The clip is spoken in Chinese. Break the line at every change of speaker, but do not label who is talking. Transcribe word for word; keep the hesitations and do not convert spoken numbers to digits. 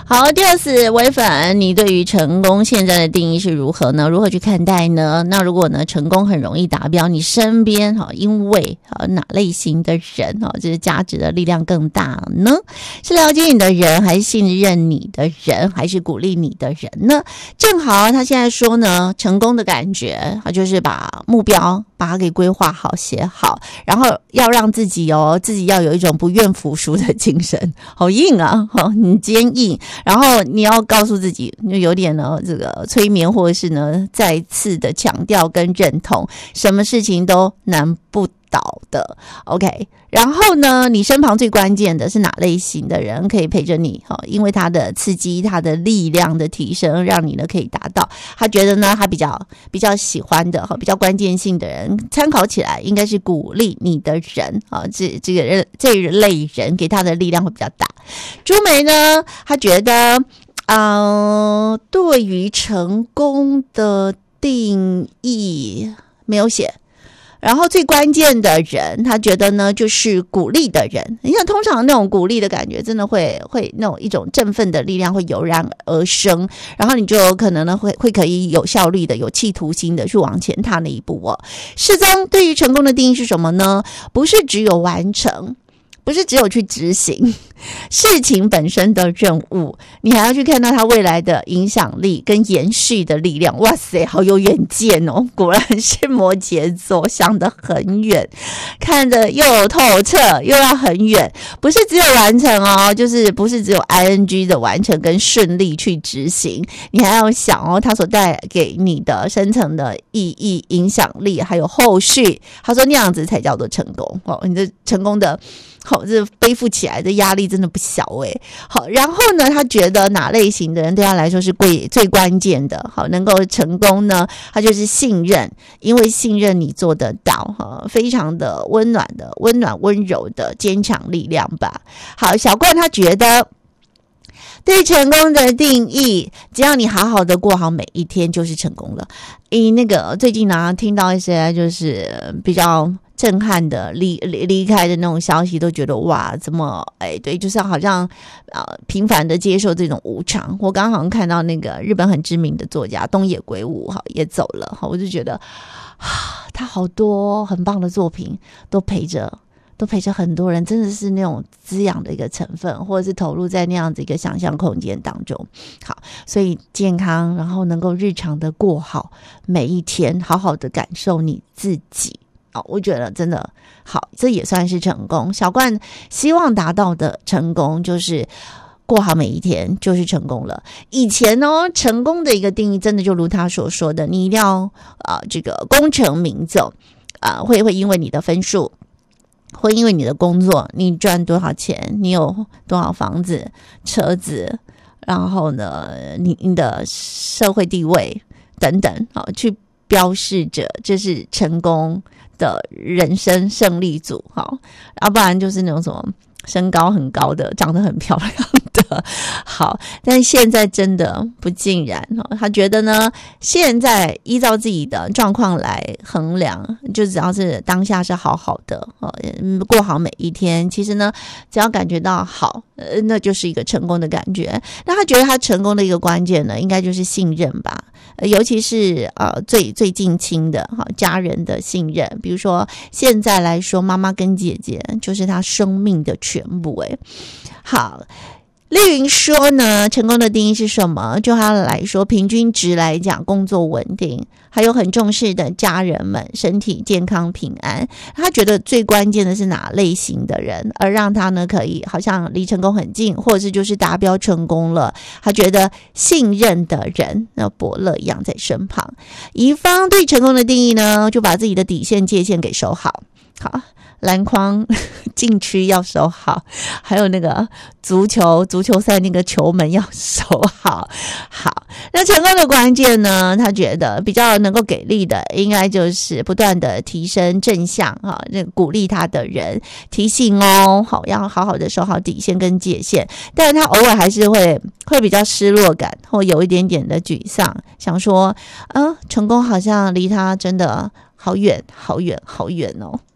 好，第二次微粉，你对于成功现在的定义是如何呢？如何去看待呢？那如果呢成功很容易达标，你身边哈因为啊哪类型的人哈，这是价值的力量更大呢？是了解你的人，还是信任你的人，还是鼓励你的人呢？正好他现在说呢，成功的感觉，他就是把目标把它给规划好、写好，然后要让自己哦，自己要有一种不愿服输的精神，好硬啊，好很坚硬。然后你要告诉自己，就有点呢这个催眠，或者是呢再次的强调跟认同，什么事情都难不倒的 OK。 然后呢你身旁最关键的是哪类型的人可以陪着你，因为他的刺激，他的力量的提升，让你呢可以达到他觉得呢他比较比较喜欢的比较关键性的人，参考起来应该是鼓励你的人，这这个这一类人给他的力量会比较大。朱梅呢他觉得呃，对于成功的定义没有写，然后最关键的人他觉得呢就是鼓励的人。你看通常那种鼓励的感觉真的会会那种一种振奋的力量会油然而生，然后你就有可能呢会会可以有效率的有企图心的去往前踏那一步哦。世宗对于成功的定义是什么呢？不是只有完成，不是只有去执行事情本身的任务，你还要去看到它未来的影响力跟延续的力量。哇塞，好有远见哦，果然是摩羯座，想得很远，看得又透彻又要很远，不是只有完成哦，就是不是只有 I N G 的完成跟顺利去执行，你还要想哦，它所带给你的深层的意义、影响力还有后续。他说那样子才叫做成功哦，你的成功的好，这背负起来的压力真的不小诶。好，然后呢，他觉得哪类型的人对他来说是最最关键的，好，能够成功呢？他就是信任，因为信任你做得到，哈，非常的温暖的、温暖温柔的坚强力量吧。好，小冠他觉得，对成功的定义，只要你好好的过好每一天，就是成功了。诶，那个最近呢，听到一些就是比较震撼的离离离开的那种消息，都觉得哇，怎么哎，对，就是好像呃频繁的接受这种无常。我刚刚好像看到那个日本很知名的作家东野圭吾哈也走了哈，我就觉得啊，他好多很棒的作品都陪着。都陪着很多人，真的是那种滋养的一个成分，或者是投入在那样子一个想象空间当中。好，所以健康，然后能够日常的过好每一天，好好的感受你自己。哦，我觉得真的好，这也算是成功。小冠希望达到的成功就是过好每一天就是成功了。以前呢，成功的一个定义真的就如他所说的，你一定要啊、呃、这个功成名就啊、呃，会会因为你的分数。会因为你的工作，你赚多少钱，你有多少房子、车子，然后呢，你你的社会地位等等，好，去标示着这是成功的人生胜利组，好，要不然就是那种什么身高很高的，长得很漂亮的，好，但现在真的不尽然，他觉得呢，现在依照自己的状况来衡量，就只要是当下是好好的，过好每一天，其实呢，只要感觉到好，那就是一个成功的感觉。那他觉得他成功的一个关键呢，应该就是信任吧，尤其是呃最最近亲的家人的信任，比如说现在来说，妈妈跟姐姐就是他生命的全部。诶，好。丽云说呢，成功的定义是什么？就他来说，平均值来讲，工作稳定，还有很重视的家人们身体健康平安。他觉得最关键的是哪类型的人，而让他呢可以好像离成功很近，或者是就是达标成功了。他觉得信任的人，那伯乐一样在身旁。乙方对成功的定义呢，就把自己的底线界限给守好。好。篮筐禁区要守好，还有那个足球足球赛那个球门要守好。好，那成功的关键呢，他觉得比较能够给力的应该就是不断的提升正向啊，那鼓励他的人提醒哦，好，要好好的守好底线跟界限。但是他偶尔还是会会比较失落感，或有一点点的沮丧，想说啊，成功好像离他真的好远好远好远哦。